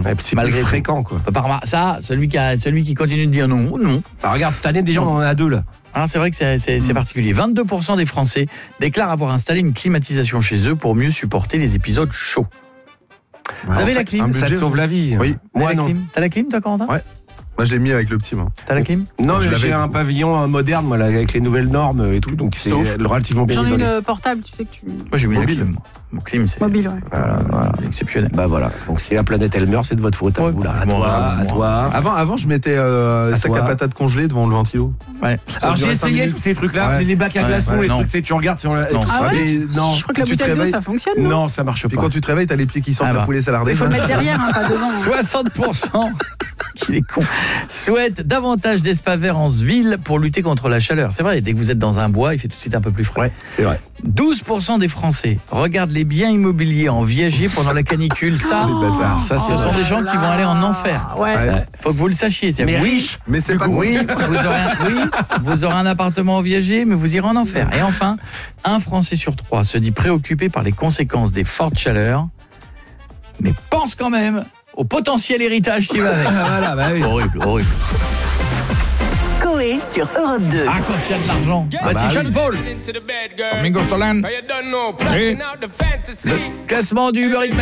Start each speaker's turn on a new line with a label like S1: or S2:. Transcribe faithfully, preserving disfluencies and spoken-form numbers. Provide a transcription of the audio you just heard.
S1: Ouais, c'est malgré plus fréquent, quoi.
S2: Ça, celui qui, a, celui qui continue de dire non, non.
S1: Ah, regarde, cette année, déjà, on en a deux, là.
S2: Alors, c'est vrai que c'est, c'est, c'est particulier. vingt-deux pour cent des Français déclarent avoir installé une climatisation chez eux pour mieux supporter les épisodes chauds. Vous
S3: Ouais,
S2: avez
S3: en
S2: la
S3: fait,
S2: clim?
S1: Ça te sauve la vie.
S3: Oui.
S1: Moi,
S2: T'as
S1: non.
S2: clim T'as la clim, toi, Corentin?
S3: Ouais. Moi, je l'ai mis avec le petit, moi.
S2: T'as la clim?
S1: Non,
S3: Je
S1: mais
S3: l'avais,
S1: j'ai
S3: du
S1: un
S3: coup.
S1: pavillon moderne, moi, là, avec les nouvelles normes et tout, donc c'est
S3: Sauf.
S1: relativement bien
S4: J'en ai
S1: isolé.
S4: une portable, tu sais que tu...
S2: Moi, j'ai mis la
S3: Mobile.
S2: clim. moi. Mon clim, c'est
S4: Mobile, ouais.
S2: voilà, voilà, exceptionnel.
S1: Bah voilà, donc si la planète elle meurt, c'est de votre faute, à
S2: Ouais,
S1: vous là, à
S2: moi,
S1: toi, à
S2: moi.
S1: toi.
S3: Avant, avant, je mettais euh,
S1: À
S3: sac
S1: toi.
S3: à patates congelé devant le ventilo.
S2: Ouais.
S1: Alors j'ai
S3: durait cinq
S1: essayé
S3: minutes.
S1: tous ces trucs-là,
S3: Ouais.
S1: les, les bacs à
S2: Ouais,
S1: glaçons,
S2: ouais,
S1: les
S2: non.
S1: trucs, c'est tu regardes sur la.
S2: Non.
S4: Ah ouais
S1: Mais non,
S4: Je crois que la
S3: tu te
S4: bouteille d'eau,
S3: réveilles-
S4: ça fonctionne, non?
S1: non, ça marche
S3: Puis
S1: pas.
S3: quand tu te réveilles, t'as les pieds qui sentent
S2: Ah
S3: la
S2: bah.
S3: poulet salardée.
S4: Il faut le mettre derrière, hein, pas devant.
S2: soixante pour cent qu'il est con souhaitent davantage d'espaces verts en ville pour lutter contre la chaleur. C'est vrai, dès que vous êtes dans un bois, il fait tout de suite un peu plus frais.
S1: Ouais, c'est vrai.
S2: douze pour cent des Français regardent les biens immobiliers en viager pendant la canicule. Ça,
S3: Les bâtards.
S2: ça ce sont des gens qui vont aller en enfer.
S4: Ouais.
S3: Ouais.
S2: Faut que vous le sachiez. C'est
S1: Mais
S2: oui,
S1: riche.
S3: Mais c'est pas
S2: oui, vous aurez un, oui, vous aurez un appartement en viager, mais vous irez en enfer. Et enfin, un Français sur trois se dit préoccupé par les conséquences des fortes chaleurs, mais pense quand même au potentiel héritage qui va avec.
S1: Voilà, bah oui.
S2: Horrible, horrible.
S5: Coé sur Europe deux.
S2: Ah, quand il y a de l'argent. Voici
S3: bah
S2: Sean
S3: oui.
S2: Paul. Domingo Solan. Le classement du Uber Eats